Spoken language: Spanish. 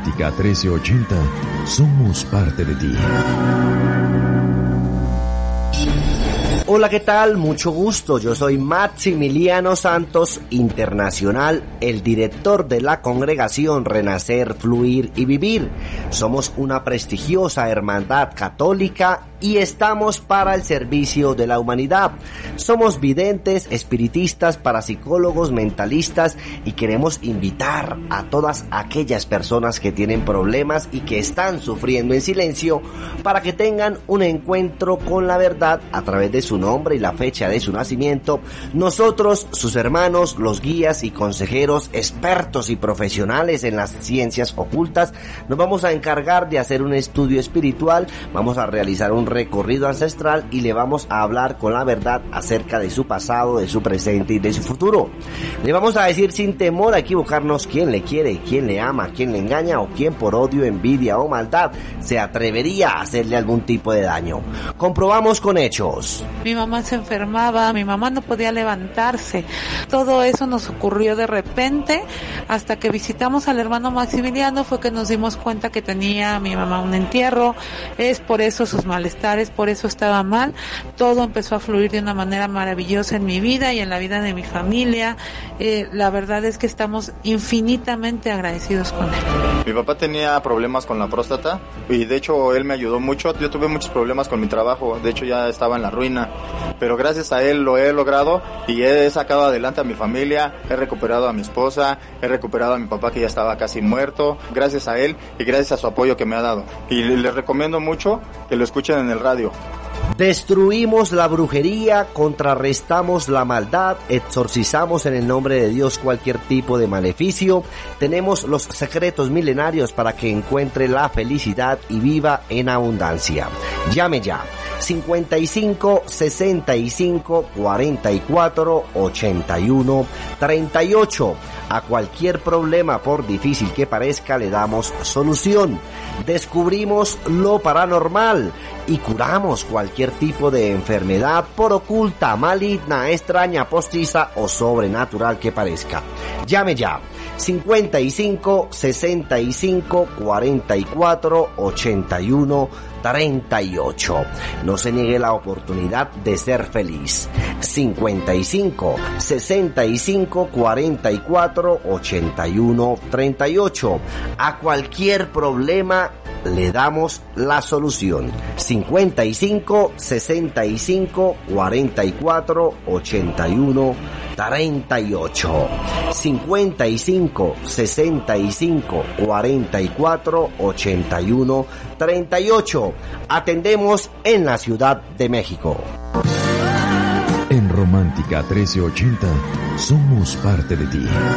Romántica 1380, somos parte de ti. Hola, ¿qué tal? Mucho gusto, yo soy Maximiliano Santos Internacional, el director de la congregación Renacer, Fluir y Vivir. Somos una prestigiosa hermandad católica y estamos para el servicio de la humanidad. Somos videntes, espiritistas, parapsicólogos, mentalistas y queremos invitar a todas aquellas personas que tienen problemas y que están sufriendo en silencio para que tengan un encuentro con la verdad a través de su nombre y la fecha de su nacimiento. Nosotros, sus hermanos, los guías y consejeros, expertos y profesionales en las ciencias ocultas, nos vamos a encargar de hacer un estudio espiritual, vamos a realizar un recorrido ancestral y le vamos a hablar con la verdad acerca de su pasado, de su presente y de su futuro. Le vamos a decir sin temor a equivocarnos quién le quiere, quién le ama, quién le engaña o quién por odio, envidia o maldad se atrevería a hacerle algún tipo de daño. Comprobamos con hechos. Mi mamá se enfermaba, mi mamá no podía levantarse. Todo eso nos ocurrió de repente. Hasta que visitamos al hermano Maximiliano fue que nos dimos cuenta que tenía mi mamá un entierro. Es por eso sus malestares, por eso estaba mal. Todo empezó a fluir de una manera maravillosa en mi vida y en la vida de mi familia. La verdad es que estamos infinitamente agradecidos con él. Mi papá tenía problemas con la próstata y de hecho él me ayudó mucho. Yo tuve muchos problemas con mi trabajo, de hecho ya estaba en la ruina, pero gracias a él lo he logrado y he sacado adelante a mi familia, he recuperado a mi esposa, he recuperado a mi papá que ya estaba casi muerto, gracias a él y gracias a su apoyo que me ha dado. Y les recomiendo mucho que lo escuchen en el radio. Destruimos la brujería, contrarrestamos la maldad, exorcizamos en el nombre de Dios cualquier tipo de maleficio. Tenemos los secretos milenarios para que encuentre la felicidad y viva en abundancia. Llame ya. 55 65 44 81 38. A cualquier problema, por difícil que parezca, le damos solución. Descubrimos lo paranormal y curamos cualquier tipo de enfermedad, por oculta, maligna, extraña, postiza o sobrenatural que parezca. Llame ya. 55 65 44 81 38. No se niegue la oportunidad de ser feliz. 55 65 44 81 38. A cualquier problema le damos la solución. 55 65 44 81 38. 55 65 44 81 38. Atendemos en la Ciudad de México. En Romántica 1380, somos parte de ti.